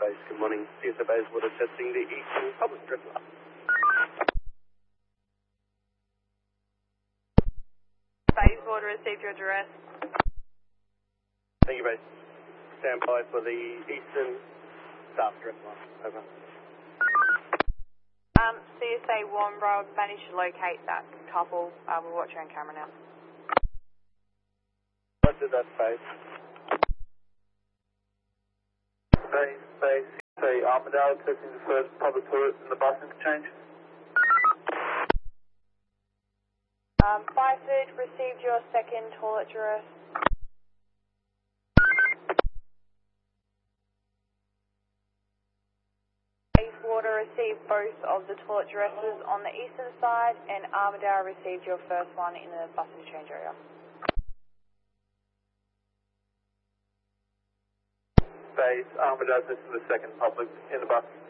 Base, good morning. CSO Bayswater testing the Eastern Public Address line. Bayswater received your address. Thank you, Base. Stand by for the Eastern Staff Address line. Over. CSA Warnbro managed to locate that couple. We're watching on camera now. Roger that, Base. Base, CSA Armadale testing the first public toilet in the bus interchange. Byford received your second toilet address. Bayswater received both of the toilet addresses on the eastern side, and Armadale received your first one in the bus interchange area. Base, Armadale testing the second public in the bus